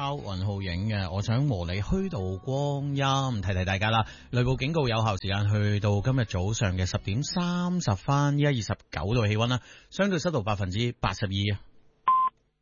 包雲浩影嘅，我想和你虛度光陰，提提大家啦。雷暴警告有效時間去到今日早上嘅10:30，依家29度氣溫啦，相對濕度82%。